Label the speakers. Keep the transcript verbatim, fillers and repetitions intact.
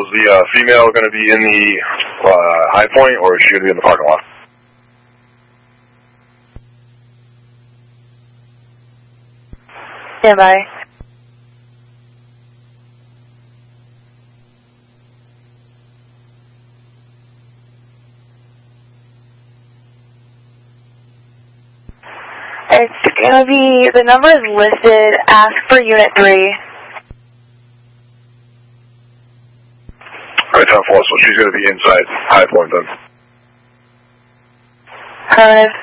Speaker 1: the uh, female going to be in the uh, High Point, or is she going to be in the parking lot?
Speaker 2: Stand by. It's going to be, the number is listed, ask for Unit three.
Speaker 1: Alright, ten four, so she's going to be inside High Point then.
Speaker 2: Affirmative.